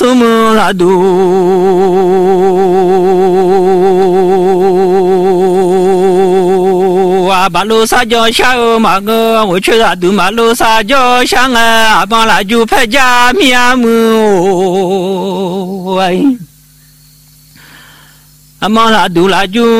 什么啦都。马路沙脚下马个，我去啦都马路沙脚上啊，帮啦就拍家面么？哎，阿妈啦都啦就。